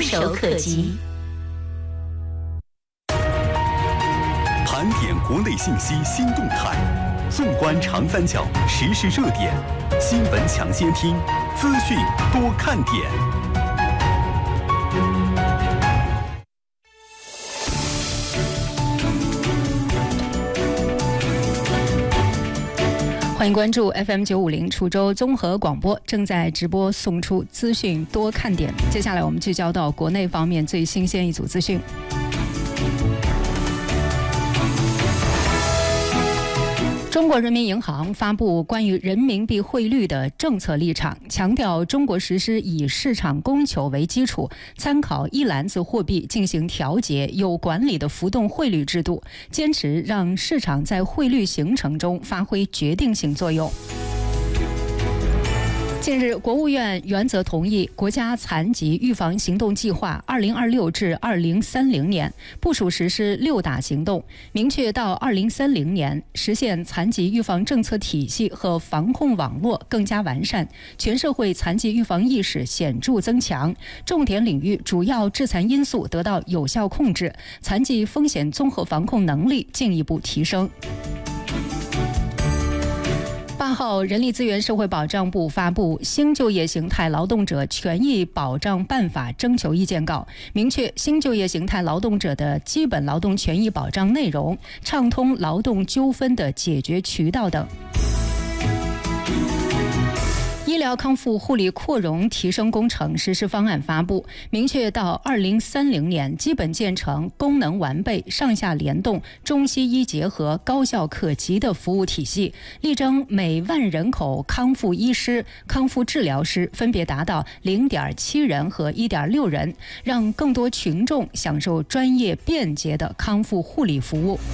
手可及。 盘点国内信息新动态，纵观长三角时事热点，新闻抢先听，资讯多看点。 欢迎关注 FM950 滁州综合广播，正在直播送出资讯多看点。接下来我们聚焦到国内方面最新鲜一组资讯。中国人民银行发布关于人民币汇率的政策立场，强调中国实施以市场供求为基础，参考一篮子货币进行调节、有管理的浮动汇率制度，坚持让市场在汇率形成中发挥决定性作用。近日，国务院原则同意国家残疾预防行动计划2026至2030年，部署实施6大行动，明确到2030年实现残疾预防政策体系和防控网络更加完善，全社会残疾预防意识显著增强，重点领域主要致残因素得到有效控制，残疾风险综合防控能力进一步提升。8号，人力资源社会保障部发布《新就业形态劳动者权益保障办法》征求意见稿，明确新就业形态劳动者的基本劳动权益保障内容，畅通劳动纠纷的解决渠道等。医疗康复护理扩容提升工程实施方案发布，明确到2030年基本建成功能完备、上下联动、中西医结合、高效可及的服务体系，力争每万人口康复医师、康复治疗师分别达到0.7人和1.6人，让更多群众享受专业便捷的康复护理服务。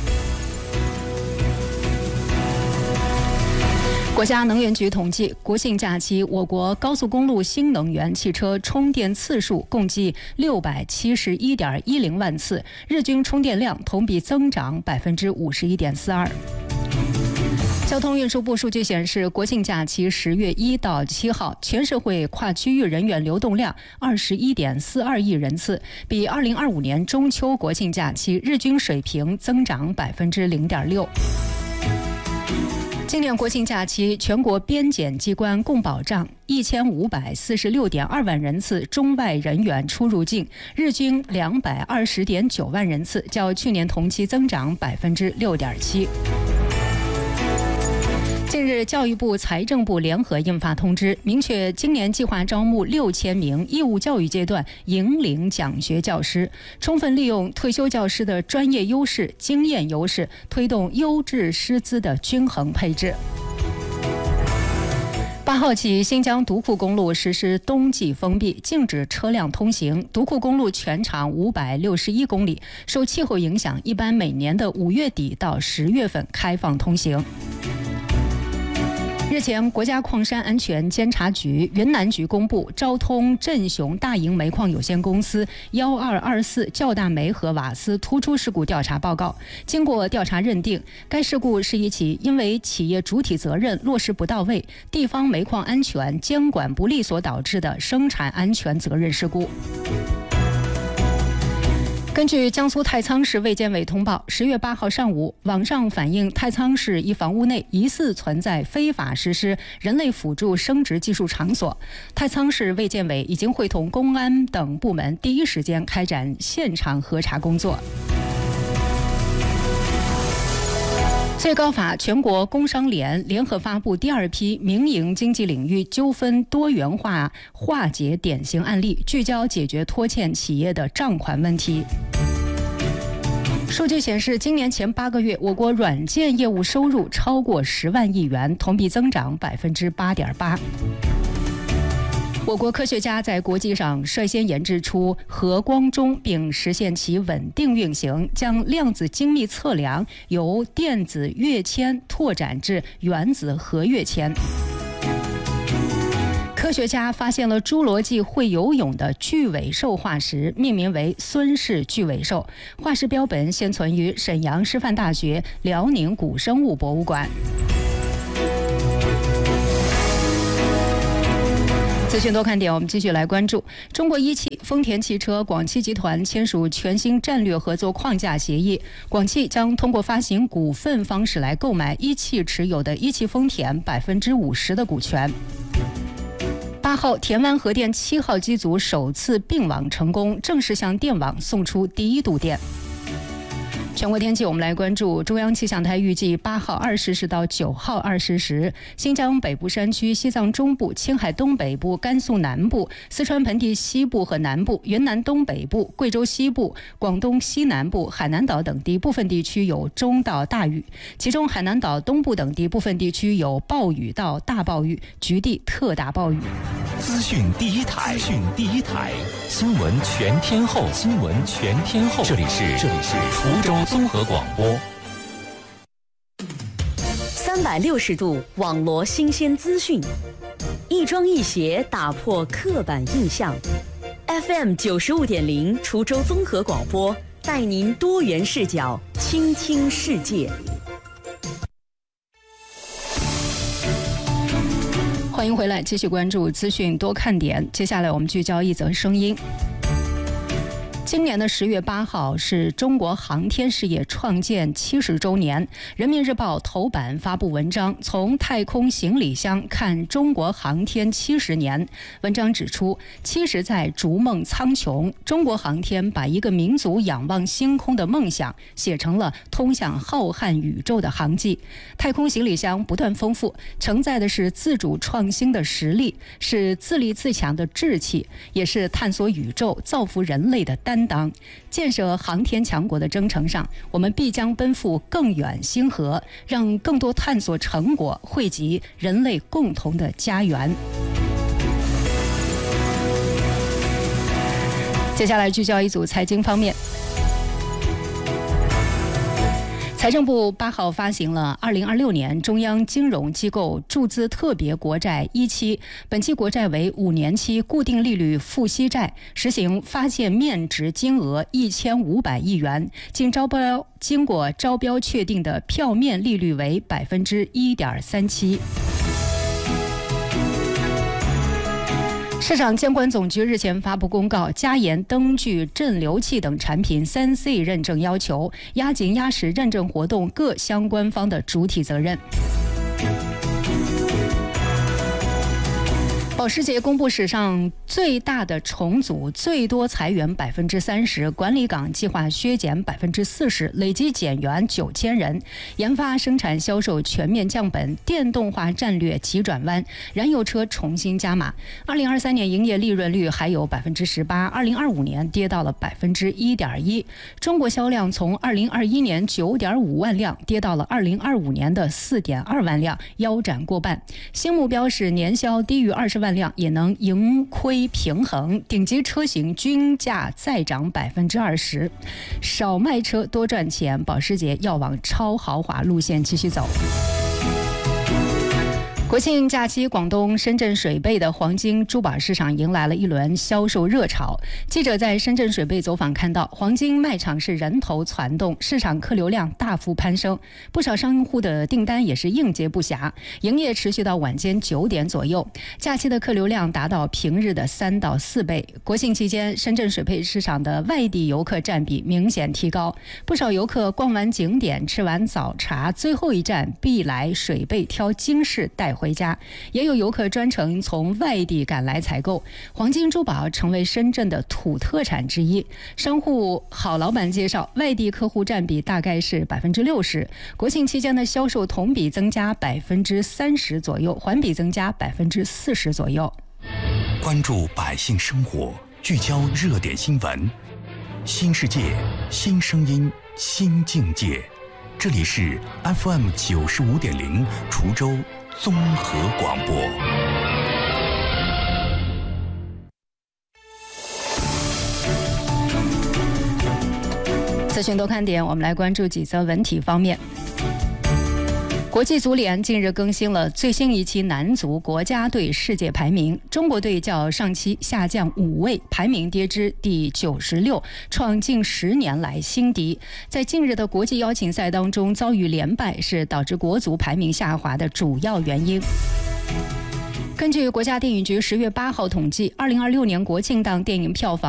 国家能源局统计，国庆假期我国高速公路新能源汽车充电次数共计671.10万次，日均充电量同比增长51.42%。交通运输部数据显示，国庆假期10月1到7号，全社会跨区域人员流动量21.42亿人次，比2025年中秋国庆假期日均水平增长0.6%。今年国庆假期，全国边检机关共保障1546.2万人次中外人员出入境，日均220.9万人次，较去年同期增长6.7%。近日，教育部、财政部联合印发通知，明确今年计划招募6000名义务教育阶段引领奖学教师，充分利用退休教师的专业优势、经验优势，推动优质师资的均衡配置。8号起，新疆独库公路实施冬季封闭，禁止车辆通行。独库公路全长561公里，受气候影响，一般每年的5月底到10月份开放通行。日前，国家矿山安全监察局云南局公布，昭通镇雄大营煤矿有限公司1224较大煤和瓦斯突出事故调查报告。经过调查认定，该事故是一起因为企业主体责任落实不到位、地方煤矿安全监管不力所导致的生产安全责任事故。根据江苏太仓市卫健委通报，10月8号上午，网上反映太仓市一房屋内疑似存在非法实施人类辅助生殖技术场所。太仓市卫健委已经会同公安等部门第一时间开展现场核查工作。最高法、全国工商联联合发布第2批民营经济领域纠纷多元化化解典型案例，聚焦解决拖欠企业的账款问题。数据显示，今年前8个月，我国软件业务收入超过10万亿元，同比增长8.8%。我国科学家在国际上率先研制出核光钟，并实现其稳定运行，将量子精密测量由电子跃迁拓展至原子核跃迁。科学家发现了侏罗纪会游泳的巨尾兽化石，命名为孙氏巨尾兽。化石标本现存于沈阳师范大学辽宁古生物博物馆。 资讯多看点，我们继续来关注中国一汽、丰田汽车、广汽集团签署全新战略合作框架协议。广汽将通过发行股份方式来购买一汽持有的一汽丰田50%的股权。8号，田湾核电7号机组首次并网成功，正式向电网送出第一度电。全国天气，我们来关注中央气象台预计8号20时到9号20时，新疆北部山区、西藏中部、青海东北部、甘肃南部、四川盆地西部和南部、云南东北部、贵州西部、广东西南部、海南岛等地部分地区有中到大雨，其中海南岛东部等地部分地区有暴雨到大暴雨，局地特大暴雨。 资讯第一台，新闻全天候，这里是滁州综合广播 ，360度网罗新鲜资讯，一庄一协打破刻板印象。FM 95.0滁州综合广播，带您多元视角倾听世界。 欢迎回来，继续关注资讯多看点。接下来我们聚焦一则声音。今年的10月8号是中国航天事业创建70周年。人民日报头版发布文章，从太空行李箱看中国航天70年。文章指出，70载逐梦苍穹，中国航天把一个民族仰望星空的梦想写成了通向浩瀚宇宙的航迹。太空行李箱不断丰富，承载的是自主创新的实力，是自立自强的志气，也是探索宇宙、造福人类的担当。建设航天强国的征程上，我们必将奔赴更远星河，让更多探索成果汇集人类共同的家园。接下来聚焦一组财经方面。财政部8号发行了2026年中央金融机构注资特别国债1期，本期国债为5年期固定利率付息债，实行发现面值金额1500亿元，经过招标确定的票面利率为1.37%。市场监管总局日前发布公告，加严灯具、镇流器等产品3C 认证要求，压紧压实认证活动各相关方的主体责任。保时捷公布史上最大的重组，最多裁员30%，管理岗计划削减40%，累计减员9000人。研发、生产、销售全面降本，电动化战略急转弯，燃油车重新加码。2023年营业利润率还有18%，2025年跌到了1.1%。中国销量从2021年9.5万辆跌到了2025年的4.2万辆，腰斩过半。新目标是年销低于20万辆也能盈亏平衡，顶级车型均价再涨20%。少卖车多赚钱，保时捷要往超豪华路线继续走。国庆假期，广东深圳水贝的黄金珠宝市场迎来了一轮销售热潮。记者在深圳水贝走访看到，黄金卖场是人头攒动，市场客流量大幅攀升，不少商户的订单也是应接不暇，营业持续到晚间9点左右。假期的客流量达到平日的3到4倍。国庆期间，深圳水贝市场的外地游客占比明显提高，不少游客逛完景点、吃完早茶，最后一站必来水贝挑金饰带回家，也有游客专程从外地赶来采购。黄金珠宝成为深圳的土特产之一。商户郝老板介绍，外地客户占比大概是60%，国庆期间的销售同比增加30%左右，环比增加40%左右。 关注百姓生活，聚焦热点新闻，新世界，新声音，新境界。这里是 FM 95.0滁州综合广播。 资讯多看点，我们来关注几则文体方面。国际足联近日更新了最新一期男足国家队世界排名，中国队较上期下降5位，排名跌至第96，创近10年来新低。在近日的国际邀请赛当中遭遇连败，是导致国足排名下滑的主要原因。 根据国家电影局10月8号统计，2026年国庆档电影票房